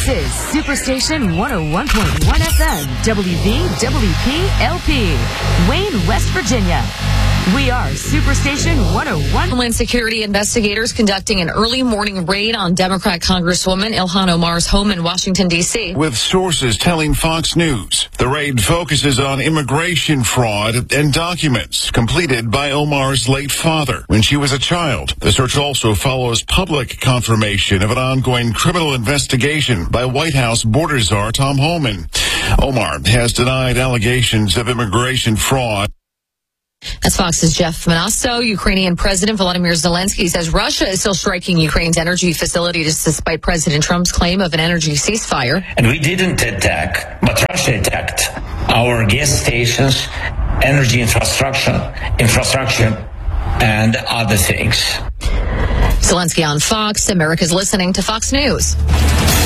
This is Superstation 101.1 FM, WVWP-LP, Wayne, West Virginia. We are Superstation 101. Homeland Security investigators conducting an early morning raid on Democrat Congresswoman Ilhan Omar's home in Washington, D.C. With sources telling Fox News, the raid focuses on immigration fraud and documents completed by Omar's late father when she was a child. The search also follows public confirmation of an ongoing criminal investigation by White House border czar Tom Homan. Omar has denied allegations of immigration fraud. That's Fox's Jeff Monasto. Ukrainian President Volodymyr Zelensky says Russia is still striking Ukraine's energy facilities despite President Trump's claim of an energy ceasefire. And we didn't attack, but Russia attacked our gas stations, energy infrastructure, and other things. Zelensky on Fox. America's listening to Fox News.